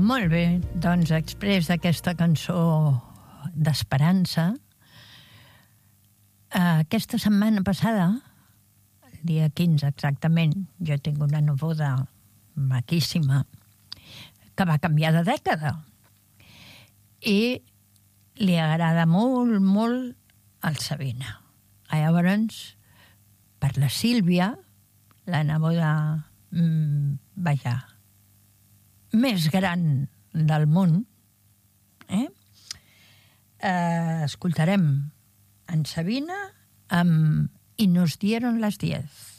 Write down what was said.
Molt bé, doncs exprés d'aquesta cançó d'esperança, aquesta setmana passada, el dia 15 exactament, jo tinc una neboda maquíssima que va canviar de dècada i li agrada molt, molt el Sabina. Llavors, per la Sílvia, la neboda, més gran del món, escoltarem en Sabina amb Y nos dieron las 10.